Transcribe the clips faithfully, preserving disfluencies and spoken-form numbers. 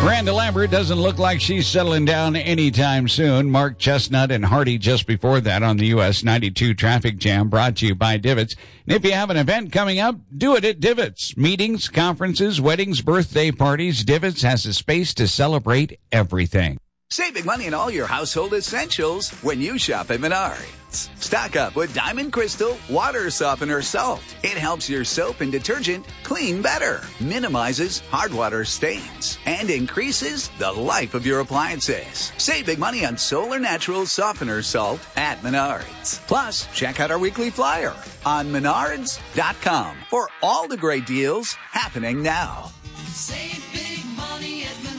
Miranda Lambert doesn't look like she's settling down anytime soon. Mark Chestnut and Hardy just before that on the U S ninety-two Traffic Jam, brought to you by Divots. And if you have an event coming up, do it at Divots. Meetings, conferences, weddings, birthday parties, Divots has a space to celebrate everything. Save big money on all your household essentials when you shop at Menards. Stock up with Diamond Crystal Water Softener Salt. It helps your soap and detergent clean better, minimizes hard water stains, and increases the life of your appliances. Save big money on Solar Natural Softener Salt at Menards. Plus, check out our weekly flyer on menards dot com for all the great deals happening now. Save big money at Menards.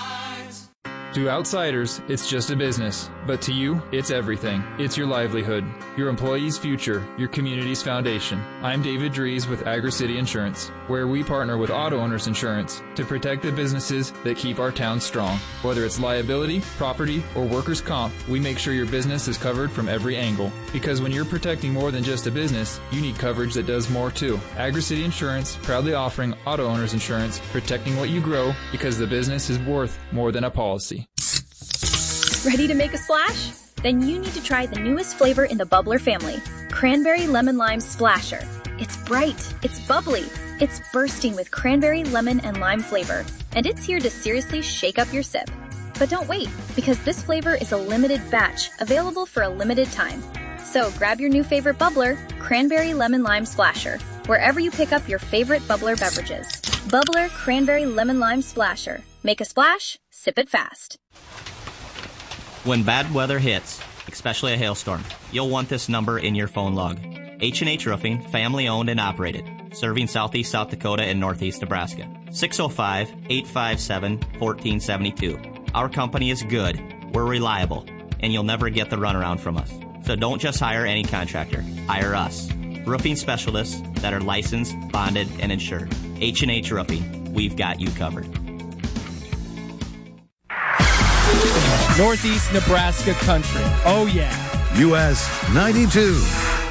To outsiders, it's just a business. But to you, it's everything. It's your livelihood, your employees' future, your community's foundation. I'm David Dries with Agri-City Insurance, where we partner with Auto Owners Insurance to protect the businesses that keep our town strong. Whether it's liability, property, or workers' comp, we make sure your business is covered from every angle. Because when you're protecting more than just a business, you need coverage that does more too. Agri-City Insurance, proudly offering Auto Owners Insurance, protecting what you grow because the business is worth more than a policy. Ready to make a splash? Then you need to try the newest flavor in the Bubbler family, Cranberry Lemon Lime Splasher. It's bright, it's bubbly, it's bursting with cranberry, lemon, and lime flavor, and it's here to seriously shake up your sip. But don't wait, because this flavor is a limited batch, available for a limited time. So grab your new favorite Bubbler, Cranberry Lemon Lime Splasher, wherever you pick up your favorite Bubbler beverages. Bubbler Cranberry Lemon Lime Splasher. Make a splash, sip it fast. When bad weather hits, especially a hailstorm, you'll want this number in your phone log. H and H Roofing, family owned and operated, serving southeast South Dakota and northeast Nebraska. six oh five, eight five seven, one four seven two. Our company is good, we're reliable, and you'll never get the runaround from us. So don't just hire any contractor, hire us. Roofing specialists that are licensed, bonded, and insured. H and H Roofing, we've got you covered. Northeast Nebraska country. Oh, yeah. U S ninety-two.